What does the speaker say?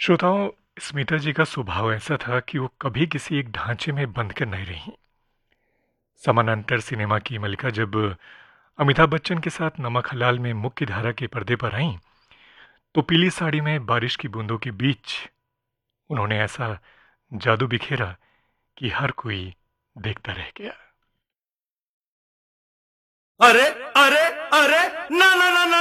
श्रोताओं, स्मिता जी का स्वभाव ऐसा था कि वो कभी किसी एक ढांचे में बंद कर नहीं रहीं। समानांतर सिनेमा की मल्लिका जब अमिताभ बच्चन के साथ नमक हलाल में मुख्य धारा के पर्दे पर आईं, तो पीली साड़ी में बारिश की बूंदों के बीच उन्होंने ऐसा जादू बिखेरा कि हर कोई देखता रह गया। अरे अरे अरे ना ना ना ना